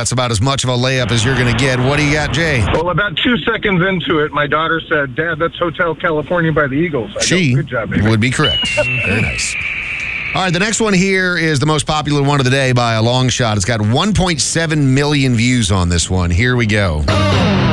that's about as much of a layup as you're going to get. What do you got, Jay? Well, about 2 seconds into it, my daughter said, Dad, that's Hotel California by the Eagles. She good job, baby. would be correct. Very nice. All right, the next one here is the most popular one of the day by a long shot. It's got 1.7 million views on this one. Here we go.